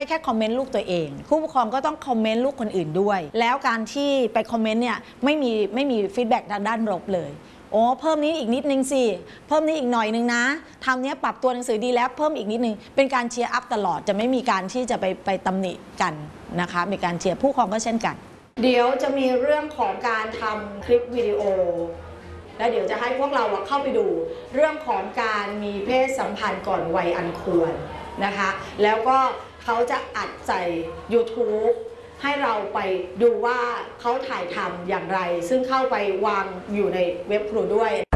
แค่คอมเมนต์ลูกตัวเองผู้ปกครองก็ต้องคอมเมนต์ลูกคนอื่นด้วยแล้วการที่ไปคอมเมนต์เนี่ยไม่มีฟีดแบ็กทางด้านลบเลยโอ้เพิ่มนี้อีกนิดนึงสิเพิ่มนี้อีกหน่อยนึงนะทำนี้ปรับตัวหนังสือดีแล้วเพิ่มอีกนิดนึงเป็นการเชียร์อัพตลอดจะไม่มีการที่จะไปตำหนิกันนะคะมีการเชียร์ผู้ปกครองก็เช่นกันเดี๋ยวจะมีเรื่องของการทำคลิปวิดีโอแล้วเดี๋ยวจะให้พวกเราเข้าไปดูเรื่องของการมีเพศสัมพันธ์ก่อนวัยอันควรนะคะแล้วก็เขาจะอัดใส่ YouTube ให้เราไปดูว่าเขาถ่ายทำอย่างไรซึ่งเข้าไปวางอยู่ในเว็บครูด้วย